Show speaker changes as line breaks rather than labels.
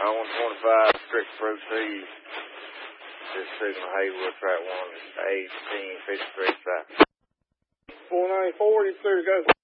I-125, strict proceed. This signal Haywood, track 1, 18, 53, 494, you clear to go.